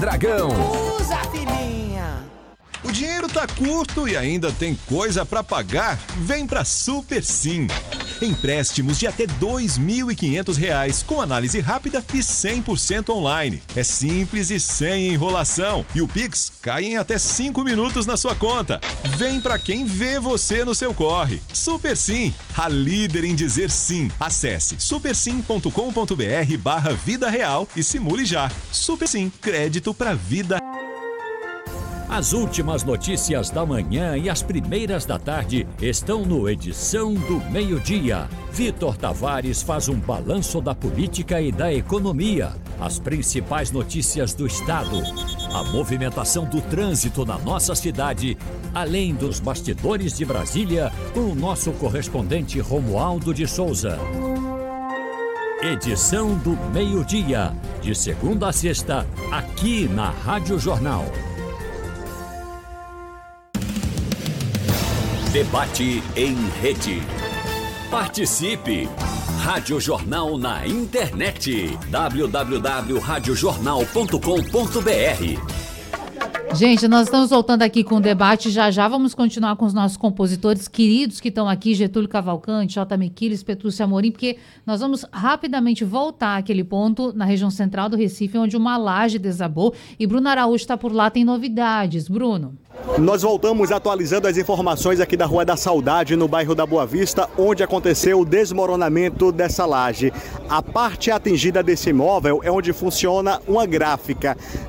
Dragão. Usa, filhinha. O dinheiro tá curto e ainda tem coisa pra pagar? Vem pra Super Sim. Empréstimos de até R$ 2.500 com análise rápida e 100% online. É simples e sem enrolação. E o Pix cai em até 5 minutos na sua conta. Vem pra quem vê você no seu corre. Super Sim, a líder em dizer sim. Acesse supersim.com.br/vida real e simule já. Super Sim, crédito pra vida. As últimas notícias da manhã e as primeiras da tarde estão no Edição do Meio-Dia. Vitor Tavares faz um balanço da política e da economia, as principais notícias do estado, a movimentação do trânsito na nossa cidade, além dos bastidores de Brasília, com o nosso correspondente Romualdo de Souza. Edição do Meio-Dia, de segunda a sexta, aqui na Rádio Jornal. Debate em rede. Participe! Rádio Jornal na internet. www.radiojornal.com.br. Gente, nós estamos voltando aqui com o debate. Já vamos continuar com os nossos compositores queridos que estão aqui, Getúlio Cavalcante, J. Miquiles, Petrúcia Amorim, porque nós vamos rapidamente voltar àquele ponto na região central do Recife, onde uma laje desabou, e Bruno Araújo está por lá, tem novidades. Bruno. Nós voltamos atualizando as informações aqui da Rua da Saudade, no bairro da Boa Vista, onde aconteceu o desmoronamento dessa laje. A parte atingida desse imóvel é onde funciona uma gráfica.